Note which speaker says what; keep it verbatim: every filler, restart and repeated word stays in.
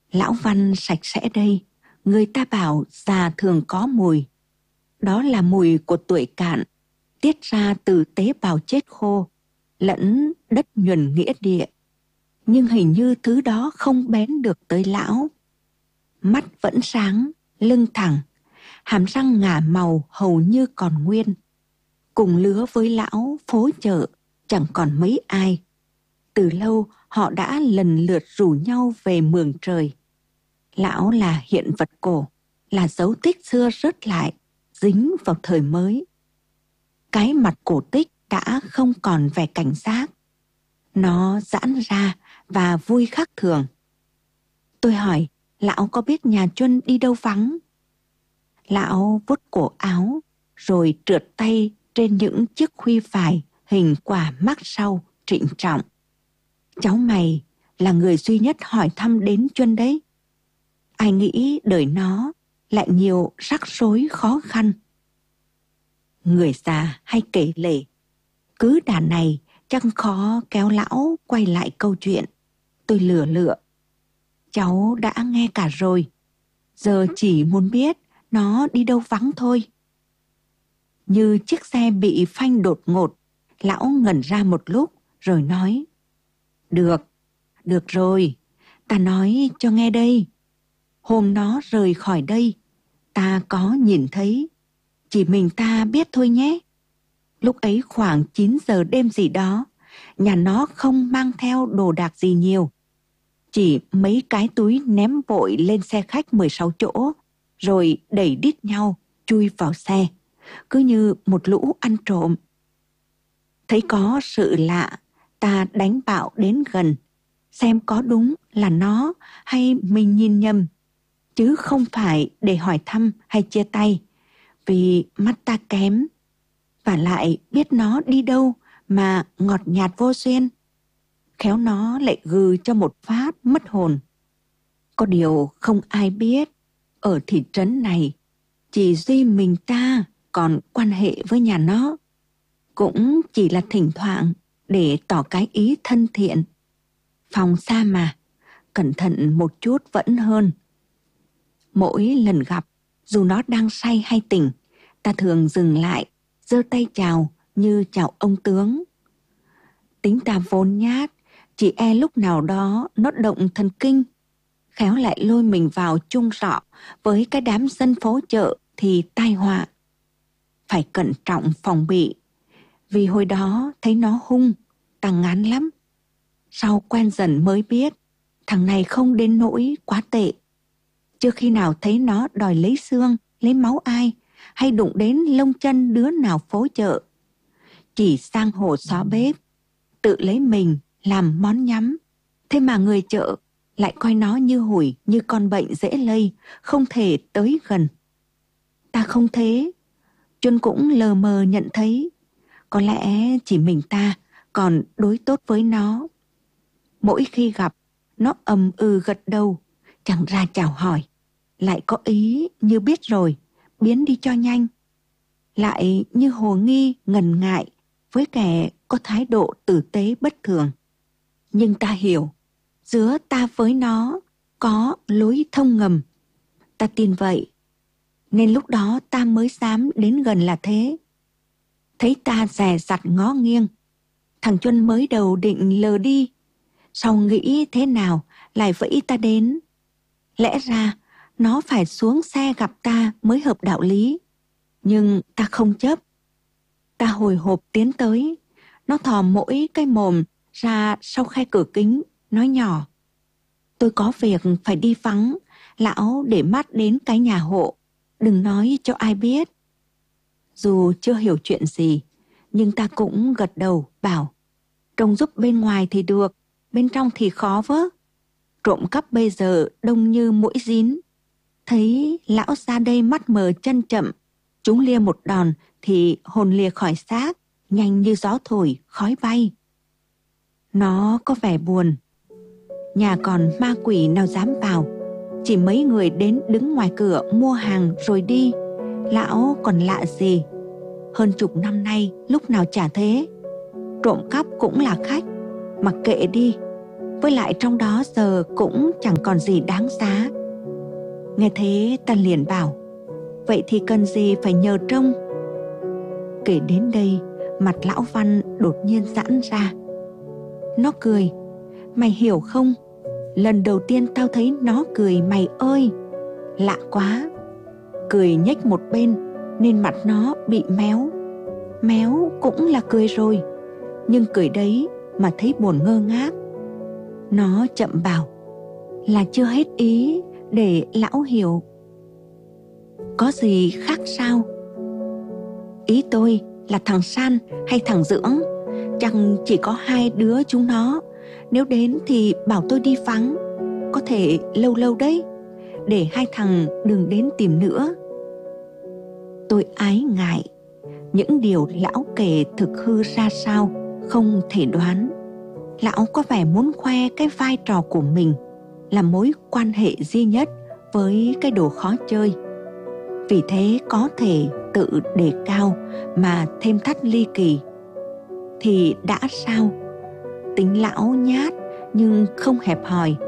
Speaker 1: Lão Văn sạch sẽ đây, người ta bảo già thường có mùi. Đó là mùi của tuổi cạn, tiết ra từ tế bào chết khô, lẫn đất nhuần nghĩa địa. Nhưng hình như thứ đó không bén được tới lão. Mắt vẫn sáng, lưng thẳng, hàm răng ngả màu hầu như còn nguyên. Cùng lứa với lão phố chợ chẳng còn mấy ai. Từ lâu họ đã lần lượt rủ nhau về mường trời. Lão là hiện vật cổ, là dấu tích xưa rớt lại, dính vào thời mới. Cái mặt cổ tích đã không còn vẻ cảnh giác. Nó giãn ra và vui khác thường. Tôi hỏi, lão có biết nhà Chuân đi đâu vắng? Lão vuốt cổ áo, rồi trượt tay trên những chiếc khuy vải hình quả mác sau, trịnh trọng. Cháu mày là người duy nhất hỏi thăm đến Chuân đấy. Ai nghĩ đời nó lại nhiều rắc rối khó khăn. Người già hay kể lể, cứ đà này chắc khó kéo lão quay lại câu chuyện. Tôi lừa lựa. Cháu đã nghe cả rồi, giờ chỉ muốn biết nó đi đâu vắng thôi. Như chiếc xe bị phanh đột ngột, lão ngẩn ra một lúc rồi nói: Được, được rồi, ta nói cho nghe đây. Hôm nó rời khỏi đây, ta có nhìn thấy, chỉ mình ta biết thôi nhé. Lúc ấy khoảng chín giờ đêm gì đó, nhà nó không mang theo đồ đạc gì nhiều. Chỉ mấy cái túi ném vội lên xe khách mười sáu chỗ, rồi đẩy đít nhau, chui vào xe, cứ như một lũ ăn trộm. Thấy có sự lạ, ta đánh bạo đến gần, xem có đúng là nó hay mình nhìn nhầm, chứ không phải để hỏi thăm hay chia tay, vì mắt ta kém, và lại biết nó đi đâu mà ngọt nhạt vô duyên. Khéo nó lại gừ cho một phát mất hồn. Có điều không ai biết, ở thị trấn này, chỉ duy mình ta còn quan hệ với nhà nó. Cũng chỉ là thỉnh thoảng để tỏ cái ý thân thiện. Phòng xa mà, cẩn thận một chút vẫn hơn. Mỗi lần gặp, dù nó đang say hay tỉnh, ta thường dừng lại, giơ tay chào như chào ông tướng. Tính ta vốn nhát, chỉ e lúc nào đó nó động thần kinh, khéo lại lôi mình vào chung rọ với cái đám dân phố chợ thì tai họa. Phải cẩn trọng phòng bị, vì hồi đó thấy nó hung, ta ngán lắm. Sau quen dần mới biết, thằng này không đến nỗi quá tệ. Chưa khi nào thấy nó đòi lấy xương, lấy máu ai, hay đụng đến lông chân đứa nào phố chợ. Chỉ sang hồ xó bếp, tự lấy mình làm món nhắm. Thế mà người chợ lại coi nó như hủi, như con bệnh dễ lây, không thể tới gần. Ta không thế, Chuân cũng lờ mờ nhận thấy. Có lẽ chỉ mình ta còn đối tốt với nó. Mỗi khi gặp, nó ầm ừ gật đầu, chẳng ra chào hỏi. Lại có ý như biết rồi, biến đi cho nhanh. Lại như hồ nghi ngần ngại với kẻ có thái độ tử tế bất thường. Nhưng ta hiểu, giữa ta với nó có lối thông ngầm. Ta tin vậy, nên lúc đó ta mới dám đến gần là thế. Thấy ta dè dặt ngó nghiêng, thằng Chuân mới đầu định lờ đi, sau nghĩ thế nào lại vẫy ta đến. Lẽ ra nó phải xuống xe gặp ta mới hợp đạo lý, nhưng ta không chấp. Ta hồi hộp tiến tới, nó thò mỗi cái mồm ra sau khe cửa kính, nói nhỏ: Tôi có việc phải đi vắng, lão để mắt đến cái nhà hộ, đừng nói cho ai biết. Dù chưa hiểu chuyện gì, nhưng ta cũng gật đầu bảo: Trông giúp bên ngoài thì được, bên trong thì khó vớ. Trộm cắp bây giờ đông như muỗi dín. Thấy lão ra đây mắt mờ chân chậm, chúng lia một đòn thì hồn lìa khỏi xác, nhanh như gió thổi, khói bay. Nó có vẻ buồn. Nhà còn ma quỷ nào dám vào, chỉ mấy người đến đứng ngoài cửa mua hàng rồi đi. Lão còn lạ gì. Hơn chục năm nay lúc nào chả thế. Trộm cắp cũng là khách, mặc kệ đi. Với lại trong đó giờ cũng chẳng còn gì đáng giá. Nghe thế ta liền bảo, vậy thì cần gì phải nhờ trông. Kể đến đây, mặt lão Văn đột nhiên giãn ra. Nó cười, mày hiểu không? Lần đầu tiên tao thấy nó cười mày ơi. Lạ quá. Cười nhếch một bên nên mặt nó bị méo. Méo cũng là cười rồi, nhưng cười đấy mà thấy buồn ngơ ngác. Nó chậm bảo, là chưa hết ý để lão hiểu. Có gì khác sao? Ý tôi là thằng San hay thằng Dưỡng, chẳng chỉ có hai đứa chúng nó. Nếu đến thì bảo tôi đi vắng, có thể lâu lâu đấy, để hai thằng đừng đến tìm nữa. Tôi ái ngại, những điều lão kể thực hư ra sao không thể đoán. Lão có vẻ muốn khoe cái vai trò của mình là mối quan hệ duy nhất với cái đồ khó chơi. Vì thế có thể tự đề cao mà thêm thắt ly kỳ. Thì đã sao? Tính lão nhát nhưng không hẹp hòi,